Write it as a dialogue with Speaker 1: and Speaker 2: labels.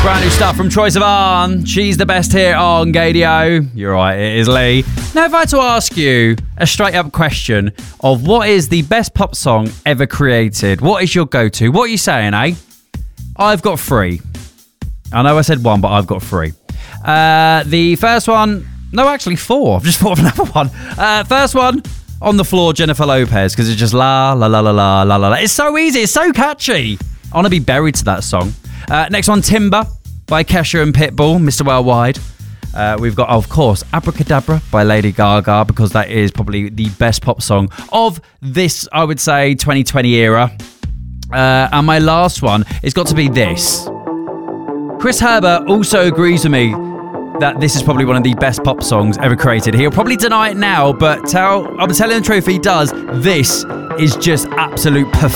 Speaker 1: Brand new stuff from Troye Sivan. She's the best here on Gadio. You're right, it is Lee. Now, if I had to ask you a straight up question of what is the best pop song ever created, what is your go-to? What are you saying, eh? I've got three. I know I said one, but I've got three. The first one, no, actually four. I've just thought of another one. First one, On the Floor, Jennifer Lopez, because it's just la, la, la, la, la, la, la. It's so easy. It's so catchy. I want to be buried to that song. Next one, Timber by Kesha and Pitbull, Mr. Worldwide. We've got, of course, Abracadabra by Lady Gaga, because that is probably the best pop song of this, I would say, 2020 era. And my last one has got to be this. Chris Herbert also agrees with me that this is probably one of the best pop songs ever created. He'll probably deny it now, but I'm telling the truth, he does. This is just absolute perfection.